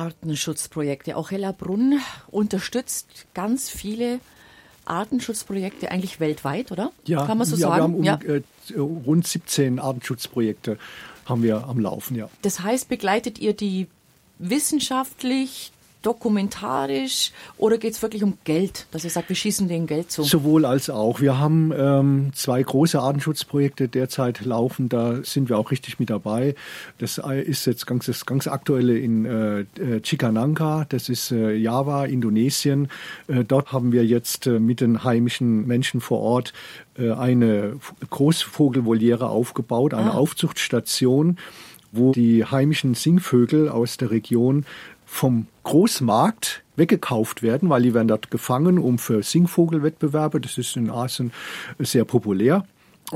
Artenschutzprojekte. Auch Hellerbrunn unterstützt ganz viele Artenschutzprojekte eigentlich weltweit, oder? Ja, kann man so sagen? Wir haben rund 17 Artenschutzprojekte haben wir am Laufen, ja. Das heißt, begleitet ihr die wissenschaftlich, dokumentarisch oder geht es wirklich um Geld, dass ihr sagt, wir schießen denen Geld zu? Sowohl als auch. Wir haben 2 große Artenschutzprojekte derzeit laufen, da sind wir auch richtig mit dabei. Das ist jetzt das ganz aktuelle in Cikananga, das ist Java, Indonesien. Dort haben wir jetzt mit den heimischen Menschen vor Ort eine Großvogelvoliere aufgebaut, eine Aufzuchtstation, wo die heimischen Singvögel aus der Region vom Großmarkt weggekauft werden, weil die werden dort gefangen, um für Singvogelwettbewerbe, das ist in Asien sehr populär.